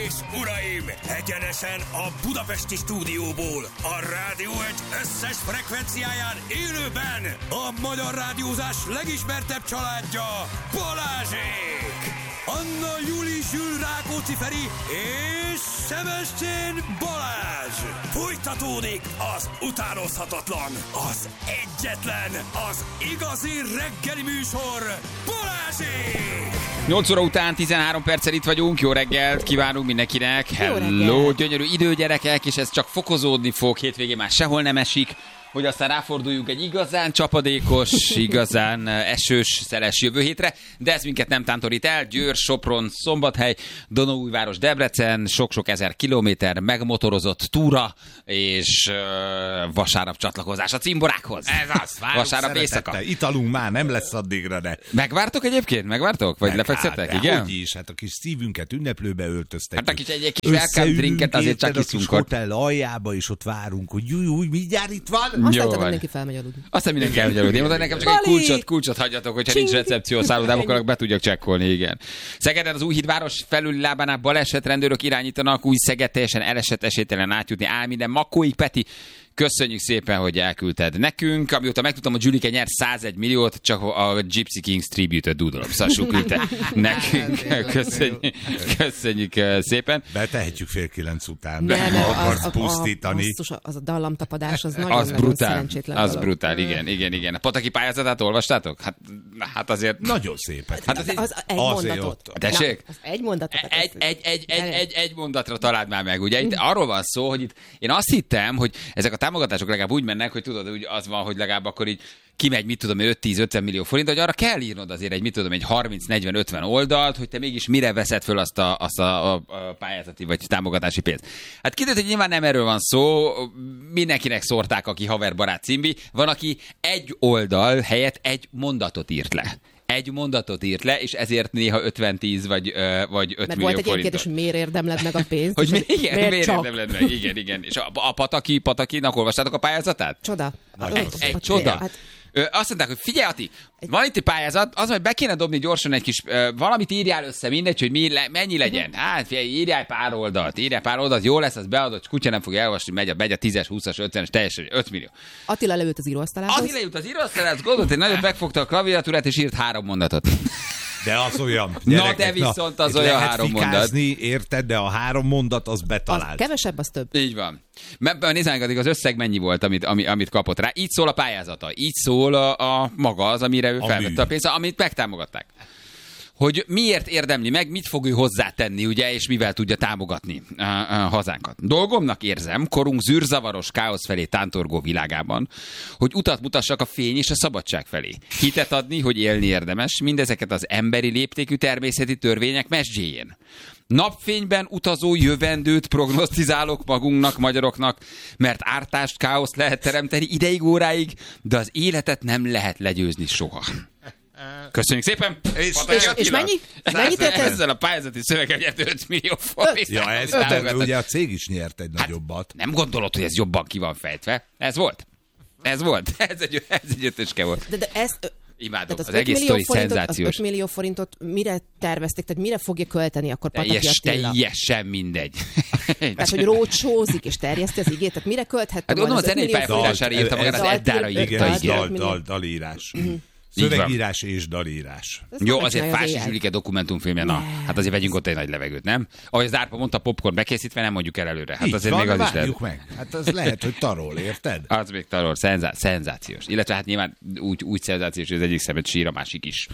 és uraim, egyenesen a budapesti stúdióból, a Rádió Egy összes frekvenciáján élőben a magyar rádiózás legismertebb családja, Balázsék! Anna Júli Zsül Rákóczi Feri és Sebestyén Balázs! Folytatódik az utánozhatatlan, az egyetlen, az igazi reggeli műsor, Balázsék! 8 óra után 13 perccel itt vagyunk, jó reggelt kívánunk mindenkinek. Hello, gyönyörű idő, gyerekek, és ez csak fokozódni fog, hétvégén már sehol nem esik, hogy aztán ráforduljunk egy igazán csapadékos, igazán esős, szeles jövő hétre, de ez minket nem tántorít el. Győr, Sopron, Szombathely, Donauújváros, Debrecen, sok-sok ezer kilométer megmotorozott túra, és vasárnap csatlakozás a cimborákhoz. Ez az, vasárnap éjszaka. Italunk már nem lesz addigra, de... Megvártok egyébként? Megvártok? Vagy lefekszettek? Igen? Hogy is, hát a kis szívünket ünneplőbe öltöztek. Hát egy kis welcome drinket azért csak iszunk. A hotel aljába is ott várunk, hogy júj, mindjárt itt van. Aztán mindenki felmegy aludni. Aztán mindenki elmegy aludni. Mondta, nekem csak egy kulcsot hagyjatok, hogyha nincs recepció a szállodában, akkor be tudjak csekkolni, igen. Szegeden az Újhídváros felüli lábánál balesetrendőrök irányítanak, új Szeged teljesen elesett, esélytelen átjutni, áll minden. Makói Peti, köszönjük szépen, hogy elküldted nekünk. Amióta megtudtam, hogy Julike nyer 101 milliót, csak a Gypsy Kings Tribute-öt dúdolom. Szasú küldte nekünk. Köszönjük szépen. Betehetjük 8:30 után. Nem, akarsz pusztítani. Az a dallamtapadás, az nagyon szerencsétlen. Az brutál, igen. A Pataki pályázatát olvastátok? Hát azért... Nagyon szép. Hát az egy mondatot. Tessék? Az egy mondatot. Egy mondatra találd már meg, ugye? Itt arról van szó, hogy itt én azt hittem, hogy ezek a támogatások legalább úgy mennek, hogy tudod, hogy az van, hogy legalább akkor így kimegy, 5-10-50 millió forint, hogy arra kell írnod azért egy 30-40-50 oldalt, hogy te mégis mire veszed föl azt a pályázati vagy támogatási pénzt. Hát kiderült, hogy nyilván nem erről van szó, mindenkinek szórták, aki haverbarát címbi, van, aki egy oldal helyett egy mondatot írt le. Egy mondatot írt le, és ezért néha 50-10 vagy 5 millió forintot. Mert volt egy ilyen kérdés, hogy miért érdemled meg a pénzt? Hogy miért érdemled meg? Igen. És a Patakinak olvastátok a pályázatát? Csoda. Egy csoda. Hát... Azt mondták, hogy figyelj, Ati, van itt egy pályázat, az, hogy be kéne dobni gyorsan egy kis, valamit írjál össze, mindegy, hogy mennyi legyen. Hát figyelj, írjál pár oldalt, jó lesz, az beadott, kutya nem fogja elolvasni, megy a 10-es, 20-as, 50-es, teljesen 5 millió. Attila leült az íróasztalához, gondolt, hogy nagyot megfogta a klaviatúrát, és írt 3 mondatot. De az olyan. Gyerekek, de viszont az olyan 3 mondat. Érted, de a 3 mondat az betalált. Az kevesebb, az több. Így van. Nézzük, addig az összeg mennyi volt, amit kapott rá. Így szól a pályázata. Így szól a maga az, amire ő felvette a pénzt, amit megtámogatták. Hogy miért érdemli meg, mit fog ő hozzátenni, ugye, és mivel tudja támogatni a hazánkat. Dolgomnak érzem, korunk zűrzavaros káosz felé tántorgó világában, hogy utat mutassak a fény és a szabadság felé. Hitet adni, hogy élni érdemes, mindezeket az emberi léptékű természeti törvények mesdjéjén. Napfényben utazó jövendőt prognosztizálok magunknak, magyaroknak, mert ártást, káoszt lehet teremteni ideig, óráig, de az életet nem lehet legyőzni soha. Köszönjük szépen! És mennyi? Mennyit ért ez? Ezzel a pályázati szöveggel nyert 5 millió forint. Ja, ugye a cég is nyert egy nagyobbat. Nem gondolod, hogy ez jobban ki van fejtve? Ez volt. Ez egy ötöske volt. De ezt... Imádom, az egész sztori szenzációs. Az 5 millió forintot mire tervezték, tehát mire fogja költeni akkor Pataki Attila? Teljesen mindegy. Tehát, hogy rócsózik és terjeszti az igét, tehát mire költhette hát volna az 5 millió forintosra írta magát, az Eddára írta. Igen, dalírás. Szövegírás és dalírás. Jó, azért Fási Zsülike dokumentumfilmje, na, hát azért vegyünk ott egy nagy levegőt, nem? Ahogy az Árpa mondta, popcorn bekészítve, nem mondjuk el előre. Hát azért még az is lehet. Meg. Hát az lehet, hogy tarol, érted? Az még tarol, szenzációs. Illetve hát nyilván úgy szenzációs, hogy az egyik szemet sír, a másik is.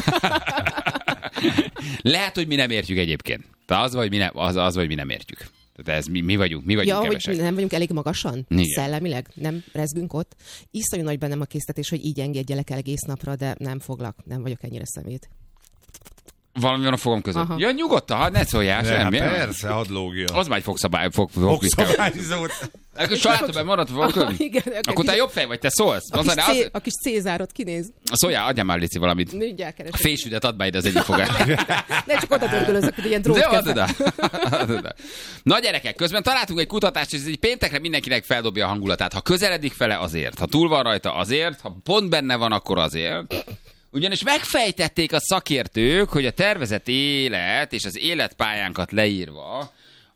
Lehet, hogy mi nem értjük egyébként. De az vagy mi nem értjük. Tehát ez mi vagyunk kevesek. Hogy nem vagyunk elég magasan? Igen. Szellemileg? Nem rezgünk ott? Iszonyú nagy bennem a késztetés, hogy így engedjelek el egész napra, de nem foglak. Nem vagyok ennyire szemét. Valami van a fogom között. Aha. Ja, nyugodtan, ne szóljál, semmi. Persze, hadd lógja. Az már egy fogszabályzót. Akkor sajátom, maradt volna. Akkor te jobb fej vagy, te szólsz. A kis Cézárot kinéz. Szóljál, adjál már, Lici, valamit. A fésüdet add már ide az egyik fogát. Ne csak oda dörgölözök, hogy ilyen drótkefe. Na gyerekek, közben találtunk egy kutatást, és ez egy péntekre mindenkinek feldobja a hangulatát. Ha közeledik fele, azért. Ha túl van rajta, azért. Ha pont benne van, akkor azért. Ugyanis megfejtették a szakértők, hogy a tervezett élet és az életpályánkat leírva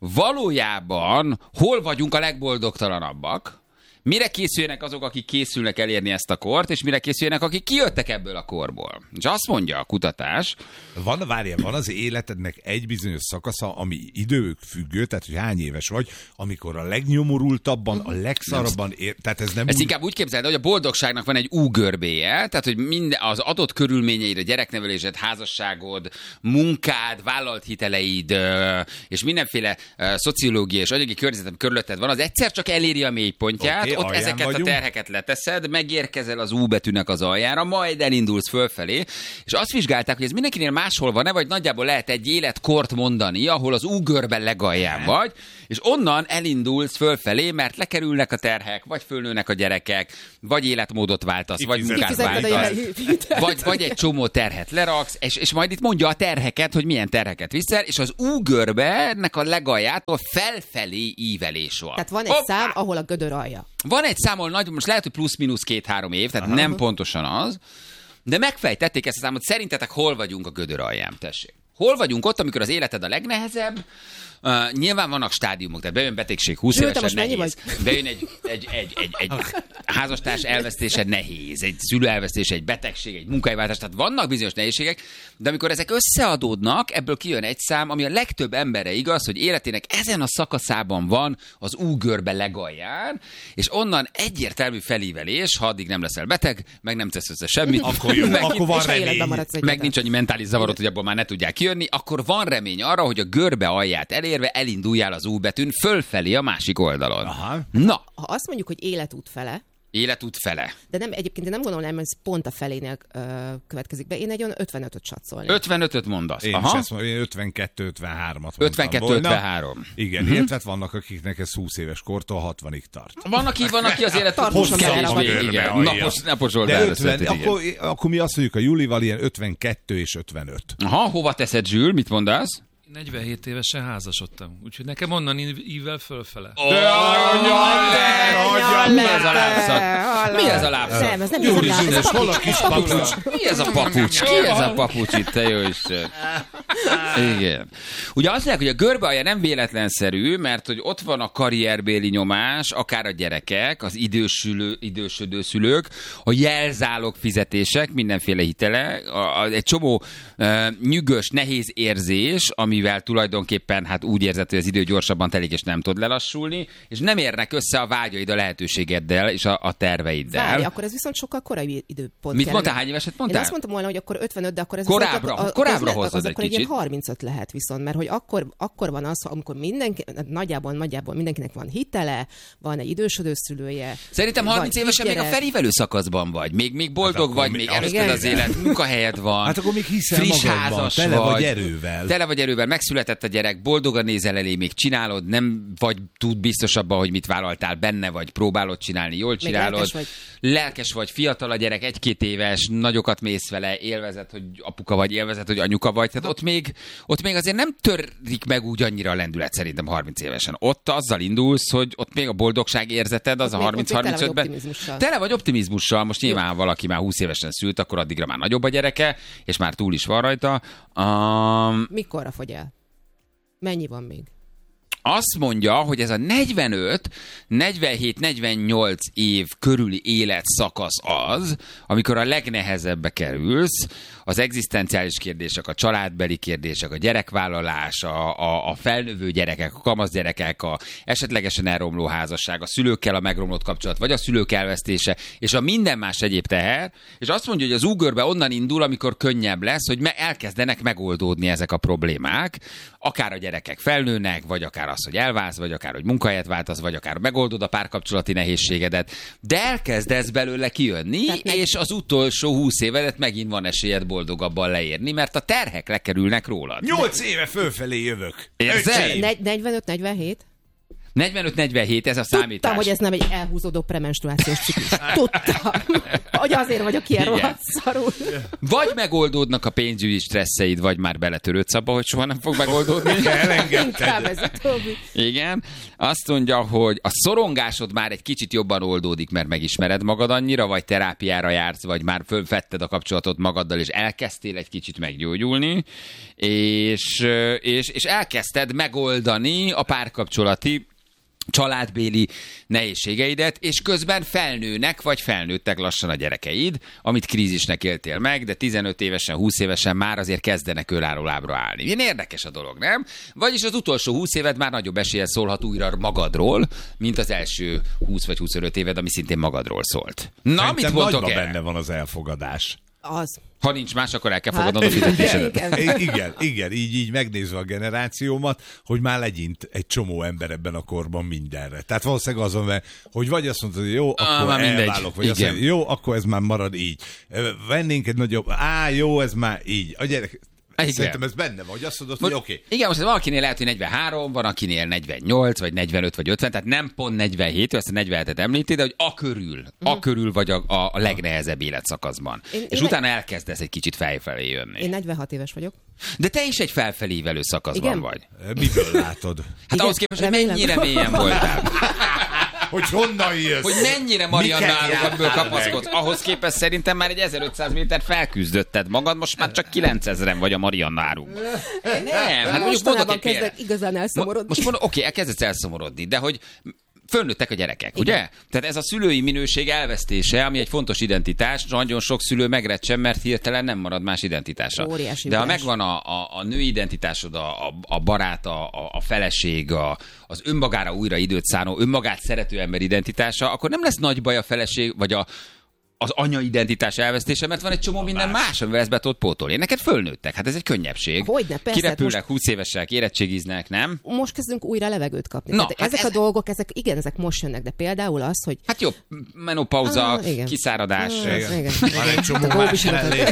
valójában hol vagyunk a legboldogtalanabbak, mire készüljenek azok, akik készülnek elérni ezt a kort, és mire készüljenek, akik kijöttek ebből a korból. És azt mondja a kutatás... Van az életednek egy bizonyos szakasza, ami időfüggő, tehát hogy hány éves vagy, amikor a legnyomorultabban, a legszarabban tehát ez nem Ezt inkább úgy képzeld, hogy a boldogságnak van egy U-görbéje, tehát hogy minden az adott körülményeid, gyereknevelésed, házasságod, munkád, vállalt hiteleid, és mindenféle szociológiai és anyagi környezetem körülötted van, az egyszer csak eléri a mélypontját, ott ezeket vagyunk. A terheket leteszed, megérkezel az U betűnek az aljára, majd elindulsz fölfelé, és azt vizsgálták, hogy ez mindenkinél máshol van-e, vagy nagyjából lehet egy életkort mondani, ahol az U-görben legalján vagy, és onnan elindulsz fölfelé, mert lekerülnek a terhek, vagy fölnőnek a gyerekek, vagy életmódot váltasz, vagy munkát váltasz, vagy egy csomó terhet leraksz, és majd itt mondja a terheket, hogy milyen terheket viszel, és az U-görbenek a legaljától felfelé ívelés van. Tehát van egy szám, ahol a gödör alja. Van egy számol nagy, most lehet, hogy plusz-minusz 2-3 év, tehát nem pontosan az, de megfejtették ezt a számot. Szerintetek hol vagyunk a gödör alján? Tessék. Hol vagyunk ott, amikor az életed a legnehezebb? Nyilván vannak stádiumok, tehát bejön betegség 20 évesen nehéz. Bejön egy házastárs elvesztése nehéz, egy szülő elvesztése, egy betegség, egy munkahelyváltás, tehát vannak bizonyos nehézségek, de amikor ezek összeadódnak, ebből kijön egy szám, ami a legtöbb emberre igaz, hogy életének ezen a szakaszában van az U-görbe legalján, és onnan egyértelmű felívelés, ha addig nem leszel beteg, meg nem tesz össze semmit, akkor van remény. Meg nincs annyi mentális zavarod, hogy abból már ne tudják kijönni, akkor van remény arra, hogy a görbe alját elérve elinduljál az U betűn fölfelé a másik oldalon. Aha. Na. Ha azt mondjuk, hogy életút fele. Életút fele. De nem, egyébként én nem gondolom, hogy ez pont a felénél következik be. Én egy olyan 55-öt satszolni. 55-öt mondasz. Én is ezt mondom, én 52-53-at mondtam 52-53. Igen, illetve vannak, akiknek ez 20 éves kortól 60-ig tart. Van, aki az élet napos oldalra született. Akkor mi azt mondjuk a Julival ilyen 52 és 55. Aha, hova teszed, Zsül? Mit mondasz? 47 évesen házasodtam, úgyhogy nekem onnan ívvel fölfele. Mi ez a lábszat? Mi ez a lábszat? Nem, ez nem ez hol a kis papucs? Mi ez a papucs? Ki ez a papucs itt, te jó Isten? Igen. Ugye azt mondják, hogy a görbe alja nem véletlenszerű, mert hogy ott van a karrierbéli nyomás, akár a gyerekek, az idősödő szülők, a jelzálog fizetések, mindenféle hitele, egy csomó nyűgös, nehéz érzés, amivel tulajdonképpen hát úgy érzed, hogy az idő gyorsabban telik, és nem tud lelassulni, és nem érnek össze a vágyaid a lehetőségeddel és a terveiddel. Várj, akkor ez viszont sokkal korai időpont. Mit mondtál, hány éveset mondtál? Én azt mondtam volna, hogy akkor 55, de akkor ez korábbra hozod egy kicsit. 35 lehet viszont, mert hogy akkor van az, amikor nagyjából mindenkinek van hitele, van egy idősödő szülője. Szerintem 30 évesen még a felívelő szakaszban vagy. Még boldog hát vagy, még előtted az élet, munkahelyed van. Hát akkor még hiszel magadban, tele vagy erővel. Tele vagy erővel, megszületett a gyerek, boldogan nézel elé, még csinálod, nem vagy tud biztos abban, hogy mit vállaltál benne, vagy próbálod csinálni, jól csinálod. Lelkes vagy, fiatal a gyerek, 1-2 éves, nagyokat mész vele, élvezed, hogy apuka vagy, élvezed, hogy anyuka vagy. Tehát ott még azért nem törik meg úgy annyira a lendület szerintem 30 évesen. Ott azzal indulsz, hogy ott még a boldogság érzeted, az ott a 30-35-ben. Tele vagy optimizmussal. Most nyilván, ha valaki már 20 évesen szült, akkor addigra már nagyobb a gyereke, és már túl is van rajta. Mikorra fogy el? Mennyi van még? Azt mondja, hogy ez a 45-47-48 év körüli életszakasz az, amikor a legnehezebbbe kerülsz, az egzisztenciális kérdések, a családbeli kérdések, a gyerekvállalás, a felnövő gyerekek, a kamaszgyerekek, a esetlegesen elromló házasság, a szülőkkel a megromlott kapcsolat, vagy a szülők elvesztése, és a minden más egyéb teher, és azt mondja, hogy az U-görbe onnan indul, amikor könnyebb lesz, hogy elkezdenek megoldódni ezek a problémák, akár a gyerekek felnőnek, vagy akár az, hogy elválsz, vagy akár, hogy munkahelyet váltasz, vagy akár megoldod a párkapcsolati nehézségedet, de elkezdesz belőle kijönni, és az utolsó 20 évedet megint van esélyed boldogabban leérni, mert a terhek lekerülnek rólad. 8 éve fölfelé jövök. Érzel? 45-47? 45-47, ez a számítás. Tudtam, hogy ez nem egy elhúzódó premenstruációs ciklus. Tudtam, hogy azért vagyok ilyen rohadt szarul. Vagy megoldódnak a pénzügyi stresszeid, vagy már beletörődsz abba, hogy soha nem fog megoldódni. Inkább ez utóbbi. Igen. Azt mondja, hogy a szorongásod már egy kicsit jobban oldódik, mert megismered magad annyira, vagy terápiára jársz, vagy már fölvetted a kapcsolatot magaddal, és elkezdtél egy kicsit meggyógyulni, és elkezdted megoldani a párkapcsolati családbéli nehézségeidet, és közben felnőnek, vagy felnőttek lassan a gyerekeid, amit krízisnek éltél meg, de 15 évesen, 20 évesen már azért kezdenek önálló lábra állni. Ilyen érdekes a dolog, nem? Vagyis az utolsó 20 éved már nagyobb eséllyel szólhat újra magadról, mint az első 20 vagy 25 éved, ami szintén magadról szólt. Na, Szerintem mit mondtok nagyban el? benne van az elfogadás. Az. Ha nincs más, akkor el kell fogadnod a fizetésedet. Igen, így megnézve a generációmat, hogy már legyint egy csomó ember ebben a korban mindenre. Tehát valószínűleg azon, hogy vagy azt mondod, hogy jó, akkor elválok, vagy azt mondod, jó, akkor ez már marad így. Vennénk egy nagyobb, jó, ez már így. A gyerek, szerintem ez benne van, hogy azt mondod, hogy oké. Igen, most valakinél lehet, hogy 43, van akinél 48, vagy 45, vagy 50, tehát nem pont 47, ezt a 47-et említi, de hogy a körül vagy a legnehezebb életszakaszban. És utána elkezdesz egy kicsit felfelé jönni. Én 46 éves vagyok. De te is egy felfelévelő szakaszban vagy. Miből látod? Hát ahhoz képest, hogy mennyire mélyen voltál. Hogy honnan jössz? Hogy mennyire Marianna árugatból kapaszkodsz. Ahhoz képest szerintem már egy 1500 méter felküzdötted magad, most már csak 9000-en vagy a Marianna árukban. Nem, hát mostanában kezdek igazán elszomorodni. Most elkezdesz elszomorodni, de hogy fölnőttek a gyerekek, ugye? Tehát ez a szülői minőség elvesztése, ami egy fontos identitás, nagyon sok szülő megrecsen, mert hirtelen nem marad más identitása. Óriási de ha ügyes. megvan a női identitásod, a barát, a feleség, az önmagára újra időt szánó, önmagát szerető ember identitása, akkor nem lesz nagy baj a feleség, vagy az anya identitás elvesztése, mert van egy csomó minden más, amivel ezt be tudod pótolni. Neked fölnőttek, hát ez egy könnyebbség. Hogyne, persze. Kirepülnek, 20 évesek, érettségiznek, nem? Most kezdünk újra levegőt kapni. Na, Tehát hát ezek a dolgok, ezek most jönnek, de például az, hogy... Hát jó, menopauza, igen. kiszáradás. Igen. Van egy csomó más mellé.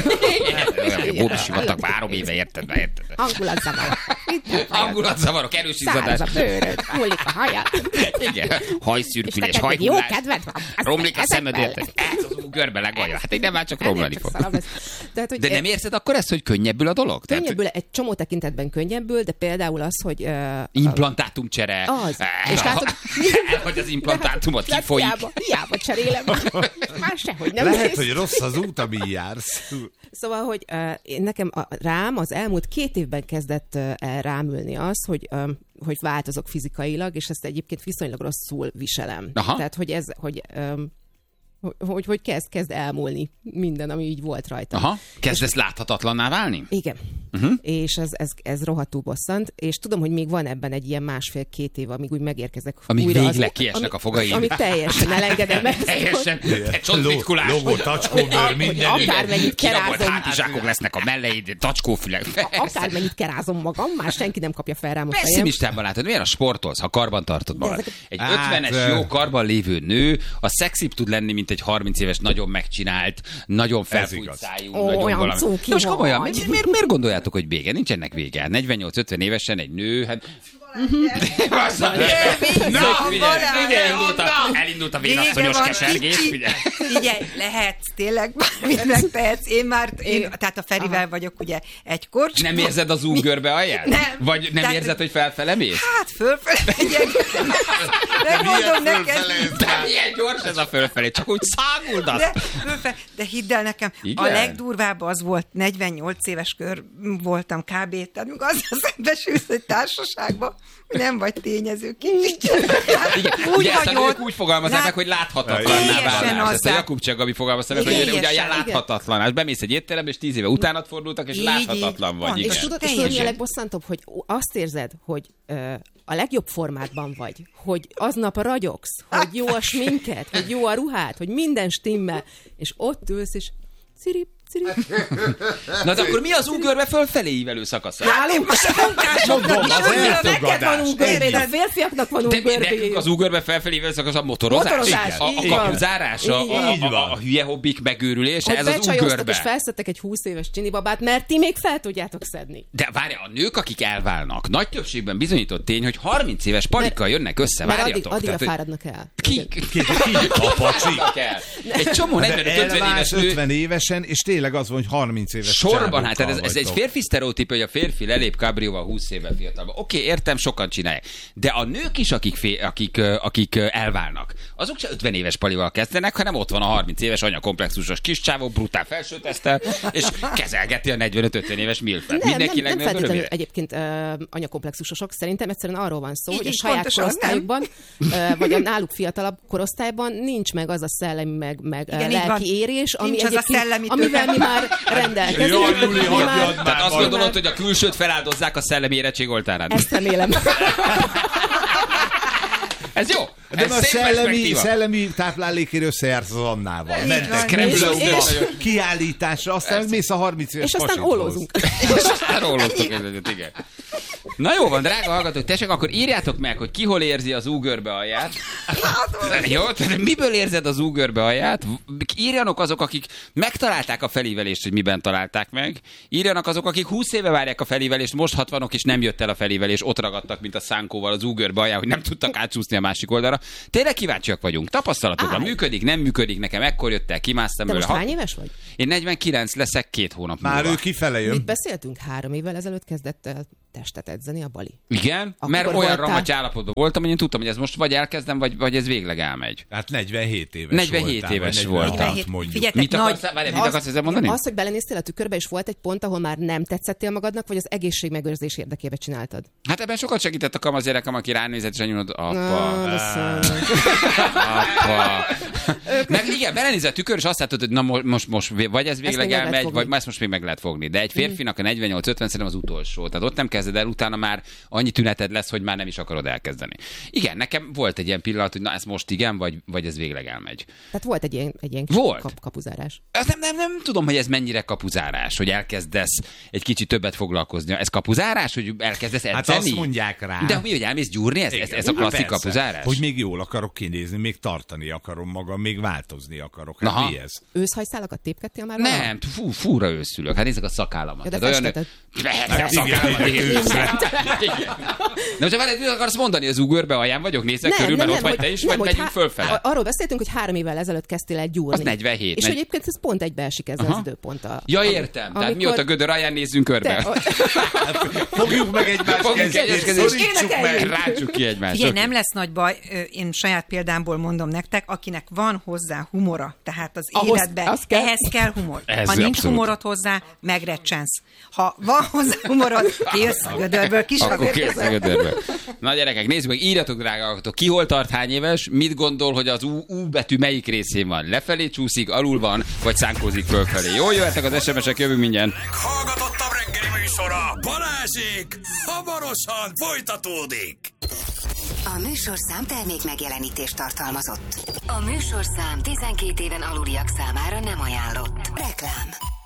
Bóbisivatag 3 éve, érted? Hangulatzavarok. Hangulatzavarok, erős izzadás. Száraz a bőröd, múlik a hajad. Igen, hajszürkülés, És neked még jó hajhullás. kedved van. Romlik a szemed, ezekkel. érted? Ez az görbe legalja. Hát így nem már csak romlani fog. Tehát, hogy De nem érzed akkor ezt, hogy könnyebbül a dolog? könnyebbül, egy csomó tekintetben könnyebbül, de például az, hogy... Implantátumcsere. Az. És látod... Elhagy az implantátumot, kifolyik. Hiába cserélem. Már sehogy nem Lehet, néz. hogy rossz az út, amin jársz. Szóval, hogy nekem rám az elmúlt 2 évben kezdett rám ülni az, hogy változok fizikailag, és ezt egyébként viszonylag rosszul viselem. Aha. Tehát, hogy ez, hogy kezd elmúlni minden, ami így volt rajta. Aha, kezdesz láthatatlanná válni? Igen. És ez rohadtul bosszant, és tudom, hogy még van ebben egy ilyen 1,5-2 év, amíg úgy megérkezek Amíg újra. végleg kiesnek a fogaid. Ami teljesen elengedem ezt. Teljesen, egy csontritkulás. Logó, tacskóbőr, minden. Akármennyit Kiragolt kerázom. hátizsákok lesznek a melleid, tacskófülek. Akármennyit kerázom magam, már senki nem kapja fel rám a fejem. Pessimistában látod, milyen a sportolsz, ha karban tartod magad. Egy Hát, 50-es jó karban lévő nő, a szexibb tud lenni, mint egy 30 éves, nagyon megcsinált, nagyon felfújt igaz. szájú, Ó, nagyon olyan valami. cuki Most komolyan, vagy. miért gondoljátok, hogy vége? Nincs ennek vége. 48-50 évesen egy nő, hát... Elindult a vénasszonyos kesergés. Figyelj, lehetsz, tényleg bármit megtehetsz. Tehát a Ferivel vagyok ugye egy korcsban. Nem érzed az ungörbe alját? Nem. Vagy nem Tehát, érzed, hogy felfele mész? Hát fölfele megyek. Nem mondom neked. De milyen gyors ez a fölfelé, csak úgy száguldasz. De hidd el nekem, Igen? a legdurvább az volt, 48 éves kör voltam kb. Tehát még azzal szembesülsz egy társaságba, nem vagy tényező kicsit. Úgy ugye ezt a nők úgy fogalmazzák meg, hogy láthatatlanná Teljesen válás. Ezt a azzá. Jakub Csegabi fogalmazta meg, hogy ugye Teljesen, láthatatlan. Hát bemész egy étterembe, és 10 éve utánad fordultak, és Így, láthatatlan így. vagy. Pont, Igen. És tudod, mi a legbosszantóbb, hogy azt érzed, hogy a legjobb formádban vagy, hogy aznap ragyogsz, hogy jó a sminket, hogy jó a ruhát, hogy minden stimmel, és ott ülsz, és ciri. Na de akkor mi az Ugörbe fölfelé ívelő szakasza? Nálunk most a munkásoknak is Neked van Ugörbé, de a férfiaknak van Ugörbé. Az Ugörbe felfelé ívelő szakasz a motorozás? A kapuzárás? A hülye hobbik megőrülése? Ez az Ugörbe. És felszedtek egy 20 éves csinibabát, mert ti még fel tudjátok szedni. De várj, a nők, akik elválnak, nagy többségben bizonyított tény, hogy 30 éves palikkal jönnek össze, várjatok. Addigra fáradnak el. Ki? A pacsi. Egy csomó 45-50 éves nő. 50 évesen, és tényleg az van, hogy 30 éves sorban, hát ez egy férfi sztereotíp, hogy a férfi lelép kabrióval 20 évvel fiatalban. Oké, értem, sokan csinálják. De a nők is, akik elválnak, azok se 50 éves palival kezdenek, hanem ott van a 30 éves anyakomplexusos kis csávó, brutál felsőtesztel, és kezelgeti a 45-50 éves milfet. Mindenki nem feltétlenül egyébként anyakomplexusosok. Szerintem egyszerűen arról van szó, hogy a saját korosztályukban, vagy a náluk fiatalabb korosztályban nincs meg az a szellemi, meg lelki érés, amivel mi már rendelkezünk. Tehát azt gondolod, hogy a külsőt feláldozzák a szellemi érettség oltárán? Ezt remélem. Ez jó. De a szellemi táplálékért összejárt az Annával. Mentek kiállításra, aztán mész a 30 éves és aztán ólózunk. És aztán ólóztunk egyet, igen. Na jó van, drága hallgatók, tessék, akkor írjátok meg, hogy ki hol érzi az Ugörbe alját. Jó, miből érzed az Ugörbe alját? Írjanak azok, akik megtalálták a felívelést, hogy miben találták meg. Írjanak azok, akik 20 éve várják a felívelést, most 60-ok, és nem jött el a felívelés, ott ragadtak, mint a szánkóval az Ugörbe alján, hogy nem tudtak átsúszni a másik oldalra. Tényleg kíváncsiak vagyunk. Tapasztalatokra működik, nem működik, nekem ekkor jött el, kimásztam belőle. Te most hány éves vagy? Én 49 leszek 2 hónap múlva. Már ő kifele jön. Mit beszéltünk? 3 évvel ezelőtt kezdett el testet edzeni a Bali. Igen? Akkor mert olyan ramaty állapotban voltam, hogy én tudtam, hogy ez most vagy elkezdem, vagy ez végleg elmegy. Hát 47 éves 47 voltál, éves voltam. Mit akarsz ezzel mondani? Az, hogy belenéztél a tükörbe, és volt egy pont, ahol már nem tetszettél magadnak, vagy az egészség megőrzés érdekében csináltad? Hát ebben sokat segített a kamaszgyerekem, aki ránézett, és elnyúlod, apa. Meg igen, belenézett a tükör, és azt látod, hogy na most vagy ez végleg elmegy, vagy ezt most még meg lehet fogni. De egy férfinak a 48-50 szerintem az utolsó. Tehát ott nem kezded el, utána már annyi tüneted lesz, hogy már nem is akarod elkezdeni. Igen, nekem volt egy ilyen pillanat, hogy na ez most igen, vagy ez végleg elmegy. Tehát volt egy ilyen kapuzárás. Nem tudom, hogy ez mennyire kapuzárás, hogy elkezdesz egy kicsit többet foglalkozni. Ez kapuzárás, hogy elkezdesz edzeni? Hát azt mondják rá. De mi, hogy elmész gyúrni? Ez a klasszik kapuzárás? Hogy még jól akarok kinézni, még tartani akarom magam, még változni akarok. Hát mi ez? Őszhajszálakat tépkedtél már? Nem, fúra őszülök. Hát nézzük a szakállamat. Ja, de festetted. Na, most várj, mit akarsz mondani? Az Ugörbe alján vagyok? Nézzek körül, mert ott vagy te is, vagy megyünk fölfele? Arról beszéltünk, hogy 3 évvel ezelőtt kezdtél el gyúrni. Az 47. És egyébként ez pont egybeesik ezzel az időponttal. Ja, értem. Tehát mióta Gödör alján nézzünk körbe. Fogjuk meg egymást, szorítsuk meg, rácsuk ki egymást. Ugye, nem lesz nagy baj, én saját példámból mondom nektek, akinek van hozzá humora, tehát az életben, ehhez kell humor. Ha nincs humorod hozzá, megrecsensz. Ha van hozzá humorod, kijössz a Gödörből, akkor kijössz a Gödörből. Na gyerekek, nézzük meg, írjatok, drága hallgatók, ki hol tart hány éves, mit gondol, hogy az U betű melyik részén van? Lefelé csúszik, alul van, vagy szánkózik fölfelé? Jól jöhettek az SMS-ek, jövünk mindjárt. Hallgatottabb reggeli műsora, Balázsék, hamarosan folytatódik. A műsorszám termék megjelenítést tartalmazott. A műsorszám 12 éven aluliak számára nem ajánlott. Reklám.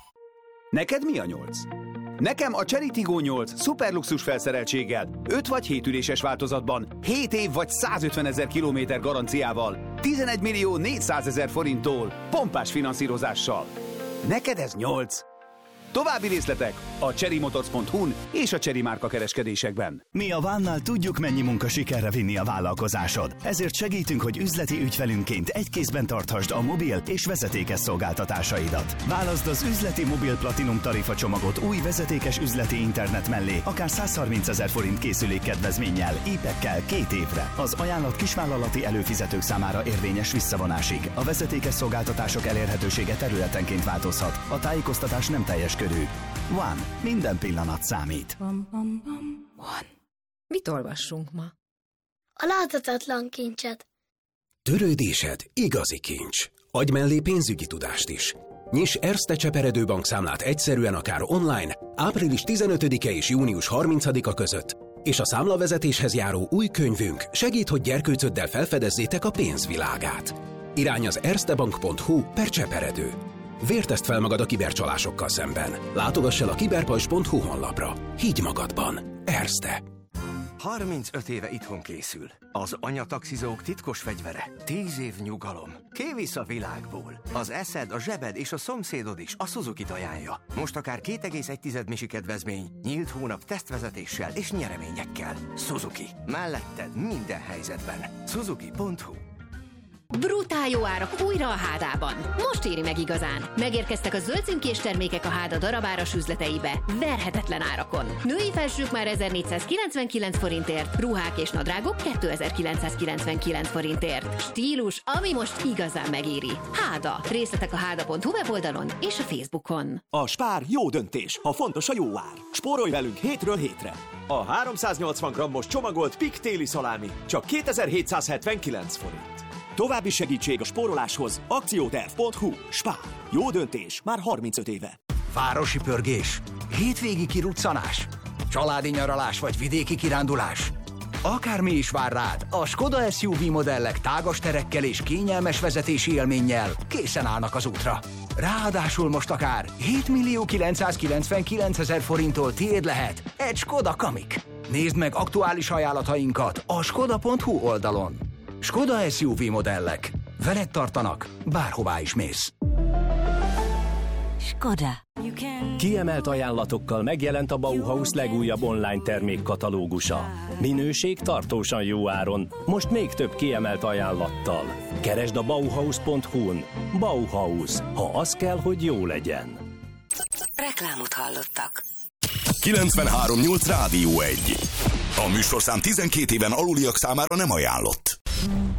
Neked mi a 8? Nekem a Chery Tiggo 8 szuperluxus felszereltséggel, 5 vagy 7 üléses változatban, 7 év vagy 150 000 kilométer garanciával, 11 millió 400 000 forinttól, pompás finanszírozással. Neked ez 8? További részletek a cherrymotors.hu-n és a Chery márka kereskedésekben. Mi a Vánnál tudjuk, mennyi munka sikerre vinni a vállalkozásod. Ezért segítünk, hogy üzleti ügyfelünként egy kézben tarthasd a mobil és vezetékes szolgáltatásaidat. Válaszd az üzleti mobil platinum tarifa csomagot új vezetékes üzleti internet mellé, akár 130 000 forint készülékkedvezménnyel, IP-ekkel 2 évre. Az ajánlat kisvállalati előfizetők számára érvényes visszavonásig. A vezetékes szolgáltatások elérhetősége területenként változhat. A tájékoztatás nem teljes körű. One. Minden pillanat számít. One. Mit olvassunk ma? A láthatatlan kincset. Törődésed igazi kincs. Adj mellé pénzügyi tudást is. Nyiss Erste Cseperedő bankszámlát egyszerűen akár online, április 15-e és június 30-a között, és a számlavezetéshez járó új könyvünk segít, hogy gyerkőcöddel felfedezzétek a pénzvilágát. Irány az erstebank.hu/cseperedő. Vért teszt fel magad a kibercsalásokkal szemben. Látogass el a kiberpajzs.hu honlapra. Higgy magadban. Erste. 35 éve itthon készül. Az anyataxizók titkos fegyvere. 10 év nyugalom. Kivisz a világból. Az eszed, a zsebed és a szomszédod is a Suzuki-t ajánlja. Most akár 2,1 misi kedvezmény, nyílt hónap tesztvezetéssel és nyereményekkel. Suzuki. Melletted minden helyzetben. Suzuki.hu. Brutál jó árak újra a Hádában. Most éri meg igazán. Megérkeztek a zöld címkés termékek a Háda darabáras üzleteibe. Verhetetlen árakon. Női felsők már 1499 forintért, ruhák és nadrágok 2999 forintért. Stílus, ami most igazán megéri. Háda. Részletek a háda.hu weboldalon és a Facebookon. A Spár jó döntés, ha fontos a jó ár. Spórolj velünk hétről hétre. A 380 grammos csomagolt Pik téli szalámi csak 2779 forint. További segítség a spóroláshoz akcióterv.hu. Spár. Jó döntés már 35 éve. Városi pörgés, hétvégi kiruccanás, családi nyaralás vagy vidéki kirándulás. Akármi is vár rád, a Skoda SUV modellek tágas terekkel és kényelmes vezetési élménnyel készen állnak az útra. Ráadásul most akár 7.999.000 forinttól tiéd lehet egy Skoda Kamiq. Nézd meg aktuális ajánlatainkat a skoda.hu oldalon. Skoda SUV modellek. Veled tartanak, bárhová is mész. Skoda. Kiemelt ajánlatokkal megjelent a Bauhaus legújabb online termékkatalógusa. Minőség tartósan jó áron, most még több kiemelt ajánlattal. Keresd a Bauhaus.hu-n. Bauhaus, ha az kell, hogy jó legyen. Reklámot hallottak. 93.8 Rádió 1. A műsorszám 12 éven aluliak számára nem ajánlott.